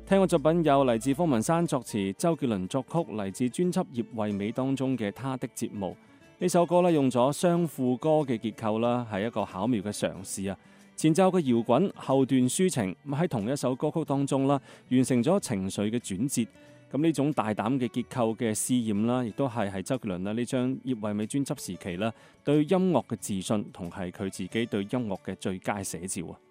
聽過作品有嚟自方文山作詞、周杰倫作曲，嚟自專輯《葉惠美》當中嘅《他的節目》。呢首歌咧用咗雙副歌嘅結構啦，係一個巧妙嘅嘗試啊！前奏嘅搖滾，後段抒情，喺同一首歌曲當中啦，完成咗情緒嘅轉折。咁呢種大膽嘅結構嘅試驗啦，亦都係周杰倫啦呢張葉惠美專輯時期啦，對音樂嘅自信同係佢自己對音樂嘅最佳寫照啊！